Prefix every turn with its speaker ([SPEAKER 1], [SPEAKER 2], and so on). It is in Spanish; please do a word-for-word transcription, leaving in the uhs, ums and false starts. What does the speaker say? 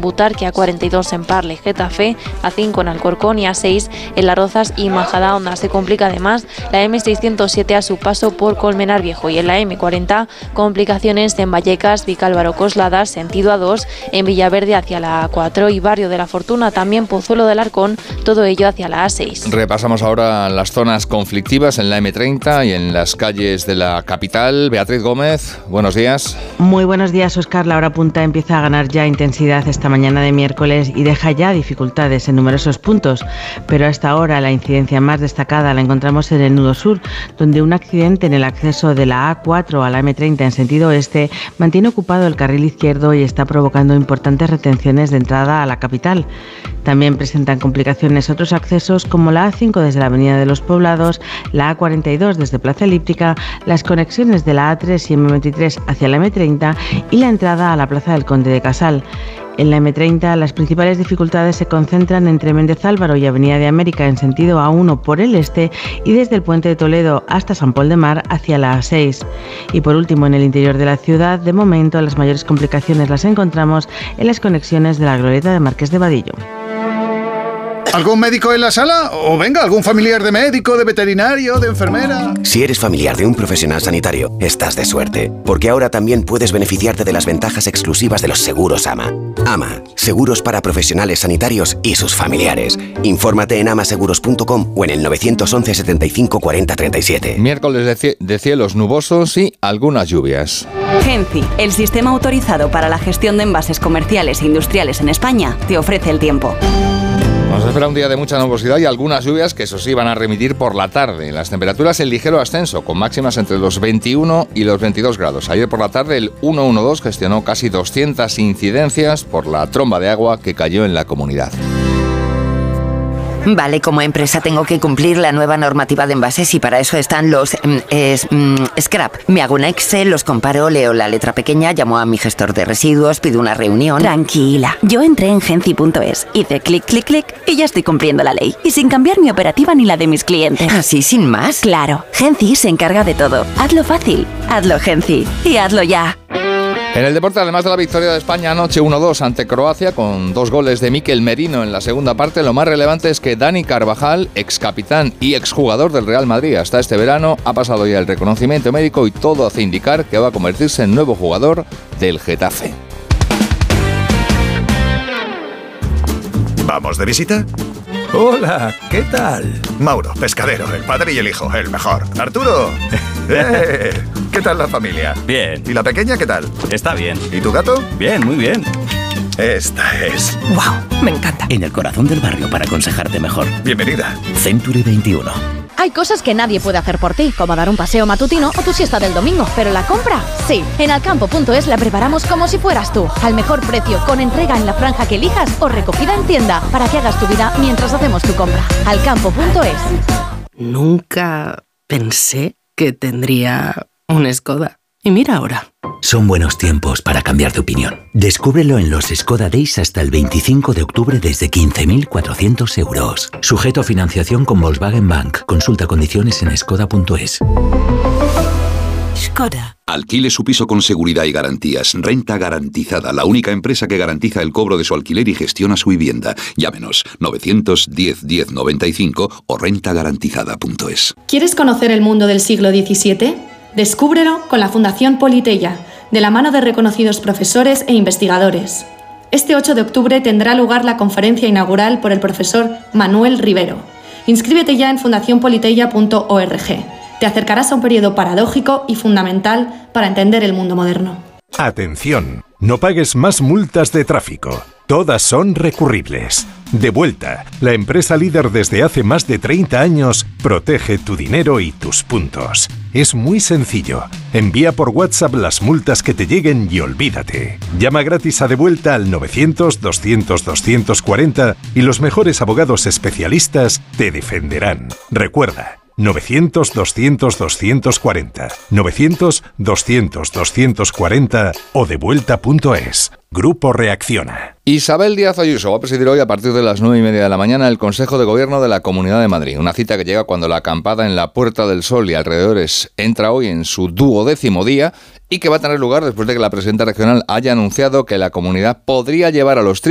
[SPEAKER 1] en Butarque, A cuarenta y dos en Parle, Getafe, A cinco en Alcorcón y A seis en Las Rozas y Majadahonda. Se complica además la eme seiscientos siete a su paso por Colmenar Viejo y en la eme cuarenta complicaciones en Vallecas, Vicálvaro, Coslada, sentido A dos, en Villaverde hacia la A cuatro y Barrio de la Fortuna, también Pozuelo del Arcón, todo ello hacia la A seis.
[SPEAKER 2] Repasamos ahora las zonas conflictivas en la eme treinta y en las calles de la capital. Beatriz Gómez, buenos días.
[SPEAKER 3] Muy buenos días, Óscar. La hora punta empieza a ganar ya intensidad esta mañana de miércoles y deja ya dificultades en numerosos puntos, pero hasta ahora la incidencia más destacada la encontramos en el nudo sur, donde un accidente en el acceso de la A cuatro a la eme treinta en sentido oeste mantiene ocupado el carril izquierdo y está provocando importantes retenciones de entrada a la capital. También presentan complicaciones otros accesos como la A cinco desde la Avenida de los Poblados, la A cuarenta y dos desde Plaza Elíptica, las conexiones de la A tres y eme veintitrés hacia la eme treinta y la entrada a la Plaza del Conde de Casal. En la eme treinta, las principales dificultades se concentran entre Méndez Álvaro y Avenida de América en sentido A uno por el este y desde el Puente de Toledo hasta San Pol de Mar hacia la A seis. Y por último, en el interior de la ciudad, de momento las mayores complicaciones las encontramos en las conexiones de la Glorieta de Marqués de Vadillo.
[SPEAKER 4] ¿Algún médico en la sala? O venga, algún familiar de médico, de veterinario, de enfermera.
[SPEAKER 5] Si eres familiar de un profesional sanitario, estás de suerte, porque ahora también puedes beneficiarte de las ventajas exclusivas de los seguros A M A. A M A, seguros para profesionales sanitarios y sus familiares. Infórmate en amaseguros punto com o en el nueve once setenta y cinco cuarenta treinta y siete.
[SPEAKER 2] Miércoles de, cie- de cielos nubosos y algunas lluvias.
[SPEAKER 6] Genci, el sistema autorizado para la gestión de envases comerciales e industriales en España, te ofrece el tiempo.
[SPEAKER 2] Nos espera un día de mucha nubosidad y algunas lluvias que eso sí van a remitir por la tarde. Las temperaturas en ligero ascenso, con máximas entre los veintiuno y los veintidós grados. Ayer por la tarde el ciento doce gestionó casi doscientas incidencias por la tromba de agua que cayó en la comunidad.
[SPEAKER 7] Vale, como empresa tengo que cumplir la nueva normativa de envases y para eso están los mm, es, mm, scrap. Me hago una Excel, los comparo, leo la letra pequeña, llamo a mi gestor de residuos, pido una reunión.
[SPEAKER 6] Tranquila, yo entré en genci punto es, hice clic, clic, clic y ya estoy cumpliendo la ley. Y sin cambiar mi operativa ni la de mis clientes.
[SPEAKER 7] ¿Así sin más?
[SPEAKER 6] Claro, Genci se encarga de todo. Hazlo fácil, hazlo Genci y hazlo ya.
[SPEAKER 2] En el deporte, además de la victoria de España anoche uno dos ante Croacia, con dos goles de Mikel Merino en la segunda parte, lo más relevante es que Dani Carvajal, ex capitán y exjugador del Real Madrid hasta este verano, ha pasado ya el reconocimiento médico y todo hace indicar que va a convertirse en nuevo jugador del Getafe.
[SPEAKER 8] ¿Vamos de visita?
[SPEAKER 9] Hola, ¿qué tal?
[SPEAKER 8] Mauro, pescadero, el padre y el hijo, el mejor. Arturo, ¡eh! ¿Qué tal la familia?
[SPEAKER 9] Bien.
[SPEAKER 8] ¿Y la pequeña qué tal?
[SPEAKER 9] Está bien.
[SPEAKER 8] ¿Y tu gato?
[SPEAKER 9] Bien, muy bien.
[SPEAKER 8] Esta es.
[SPEAKER 10] ¡Wow! Me encanta.
[SPEAKER 11] En el corazón del barrio para aconsejarte mejor.
[SPEAKER 8] Bienvenida.
[SPEAKER 11] Century veintiuno.
[SPEAKER 12] Hay cosas que nadie puede hacer por ti, como dar un paseo matutino o tu siesta del domingo, pero la compra, sí. En alcampo punto es la preparamos como si fueras tú, al mejor precio, con entrega en la franja que elijas o recogida en tienda, para que hagas tu vida mientras hacemos tu compra. alcampo punto es.
[SPEAKER 10] Nunca pensé que tendría un Skoda. Y mira ahora.
[SPEAKER 11] Son buenos tiempos para cambiar de opinión. Descúbrelo en los Skoda Days hasta el veinticinco de octubre desde quince mil cuatrocientos euros. Sujeto a financiación con Volkswagen Bank. Consulta condiciones en skoda punto es.
[SPEAKER 13] Skoda. Alquile su piso con seguridad y garantías. Renta Garantizada, la única empresa que garantiza el cobro de su alquiler y gestiona su vivienda. Llámenos novecientos diez diez noventa y cinco o renta garantizada punto es.
[SPEAKER 14] ¿Quieres conocer el mundo del siglo diecisiete? Descúbrelo con la Fundación Politeia, de la mano de reconocidos profesores e investigadores. Este ocho de octubre tendrá lugar la conferencia inaugural por el profesor Manuel Rivero. Inscríbete ya en fundación politeia punto org. Te acercarás a un periodo paradójico y fundamental para entender el mundo moderno.
[SPEAKER 15] Atención, no pagues más multas de tráfico. Todas son recurribles. Devuelta, la empresa líder desde hace más de treinta años, protege tu dinero y tus puntos. Es muy sencillo. Envía por WhatsApp las multas que te lleguen y olvídate. Llama gratis a Devuelta al novecientos doscientos doscientos cuarenta y los mejores abogados especialistas te defenderán. Recuerda, novecientos doscientos doscientos cuarenta, novecientos doscientos doscientos cuarenta o devuelta punto es. Grupo Reacciona.
[SPEAKER 2] Isabel Díaz Ayuso va a presidir hoy a partir de las nueve y media de la mañana el Consejo de Gobierno de la Comunidad de Madrid. Una cita que llega cuando la acampada en la Puerta del Sol y alrededores entra hoy en su duodécimo día y que va a tener lugar después de que la presidenta regional haya anunciado que la comunidad podría llevar a los